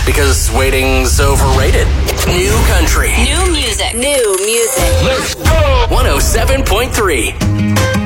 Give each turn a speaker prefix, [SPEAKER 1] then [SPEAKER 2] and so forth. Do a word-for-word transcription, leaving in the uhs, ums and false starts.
[SPEAKER 1] Because waiting's overrated. New country.
[SPEAKER 2] New music. New music.
[SPEAKER 1] Let's go! one oh seven point three.